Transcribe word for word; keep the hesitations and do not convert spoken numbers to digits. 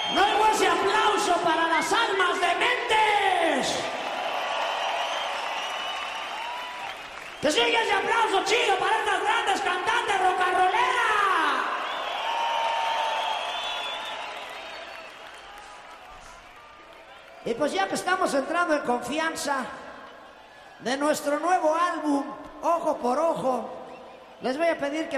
No oigo ese aplauso para las almas dementes. Que siga ese aplauso chido para estas grandes cantantes rock and rolleras. Y pues ya que estamos entrando en confianza de nuestro nuevo álbum, Ojo por Ojo, les voy a pedir que